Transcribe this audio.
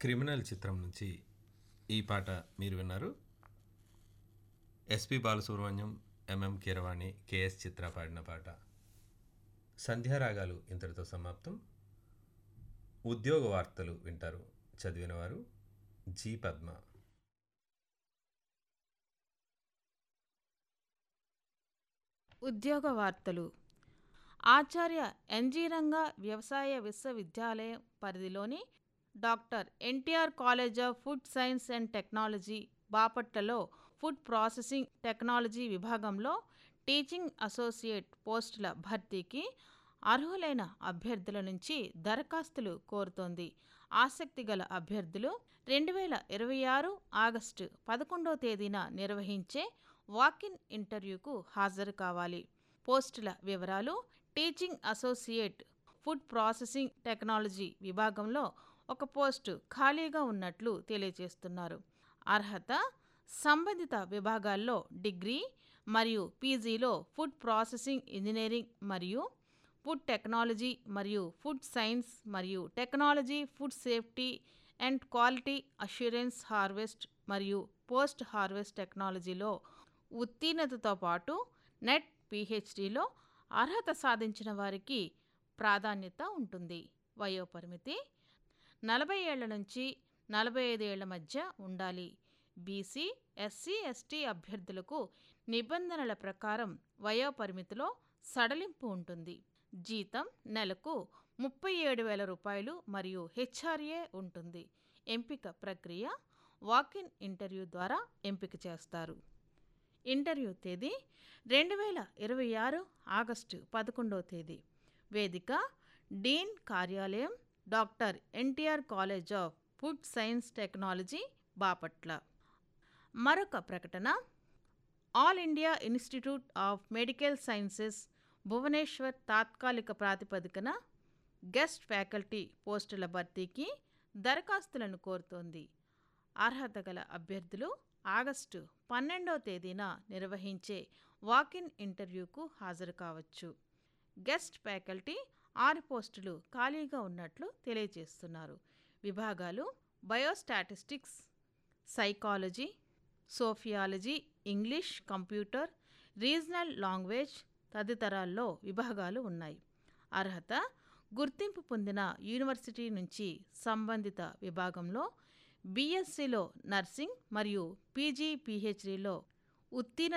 Criminal చిత్రం నుంచి ఈ పాట మీరు విన్నారు. SP Balasubrahmanyam, MM Keeravani, K S చిత్ర పాడిన పాట. సంధ్యారాగాలు ఇంతటితో సమాప్తం. ఉద్యోగ వార్తలు వింటారు. చదివినవారు జి పద్మ. ఉద్యోగ వార్తలు. ఆచార్య ఎన్జీ రంగా వ్యవసాయ విశ్వవిద్యాలయం పరిధిలోని doctor NTR college of food science and technology బాపట్లలో ఫుడ్ ప్రాసెసింగ్ టెక్నాలజీ విభాగంలో టీచింగ్ అసోసియేట్ పోస్టుల భర్తీకి అర్హులైన అభ్యర్థుల నుంచి దరఖాస్తులు కోరుతోంది. ఆసక్తిగల అభ్యర్థులు 2026 ఆగస్టు 11వ తేదీన నిర్వహించే వాకిన్ ఇంటర్వ్యూకు హాజరు కావాలి. పోస్టుల వివరాలు: teaching associate food processing technology విభాగంలో ఒక పోస్టు ఖాళీగా ఉన్నట్లు తెలియజేస్తున్నారు. అర్హత: సంబంధిత విభాగాల్లో డిగ్రీ మరియు పీజీలో ఫుడ్ ప్రాసెసింగ్ ఇంజనీరింగ్ మరియు ఫుడ్ టెక్నాలజీ మరియు ఫుడ్ సైన్స్ మరియు technology, food safety and quality assurance, harvest మరియు పోస్ట్ హార్వెస్ట్ టెక్నాలజీలో ఉత్తీర్ణతతో పాటు నెట్ పిహెచ్డిలో అర్హత సాధించిన వారికి ప్రాధాన్యత ఉంటుంది. వయోపరిమితి 40 ఏళ్ల నుంచి 45 ఏళ్ల మధ్య ఉండాలి. బీసీ, ఎస్సీ, ఎస్టీ అభ్యర్థులకు నిబంధనల ప్రకారం వయోపరిమితిలో సడలింపు ఉంటుంది. జీతం నెలకు 37,000 రూపాయలు మరియు హెచ్ఆర్ఏ ఉంటుంది. ఎంపిక ప్రక్రియ వాకిన్ ఇంటర్వ్యూ ద్వారా ఎంపిక చేస్తారు. ఇంటర్వ్యూ తేదీ 2026 ఆగస్టు 11వ తేదీ. వేదిక డీన్ కార్యాలయం, doctor NTR college of food science technology Bapatla. మరొక ప్రకటన: all India institute of medical sciences Bhubaneswar తాత్కాలిక ప్రాతిపదికన గెస్ట్ ఫ్యాకల్టీ పోస్టుల భర్తీకి దరఖాస్తులను కోరుతోంది. అర్హత గల అభ్యర్థులు ఆగస్టు 12వ తేదీన నిర్వహించే వాకిన్ ఇంటర్వ్యూకు హాజరు కావచ్చు. గెస్ట్ ఫ్యాకల్టీ 6 పోస్టులు ఖాళీగా ఉన్నట్లు తెలియజేస్తున్నారు. విభాగాలు: biostatistics, psychology, sociology, English, computer, regional language తదితరాల్లో విభాగాలు ఉన్నాయి. అర్హత: గుర్తింపు పొందిన యూనివర్సిటీ నుంచి సంబంధిత విభాగంలో బీఎస్సీలో నర్సింగ్ మరియు పీజీ, పీహెచ్డీలో ఉత్తీర్ణ